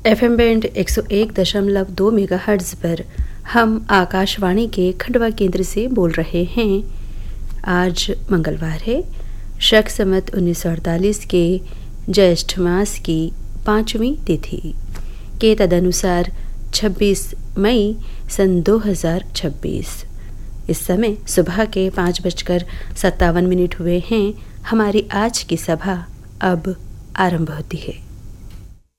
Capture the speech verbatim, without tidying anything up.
F M band एक सौ एक दशमलव दो मेगाहर्ट्ज़ पर हम आकाशवाणी के खंडवा केंद्र से बोल रहे हैं। आज मंगलवार है, शक संवत उन्नीस सौ अड़तालीस के ज्येष्ठ मास की पाँचवीं तिथि के तदनुसार छब्बीस मई सन दो हज़ार छब्बीस। इस समय सुबह के पाँच बजकर सत्तावन मिनट हुए हैं। हमारी आज की सभा अब आरंभ होती है।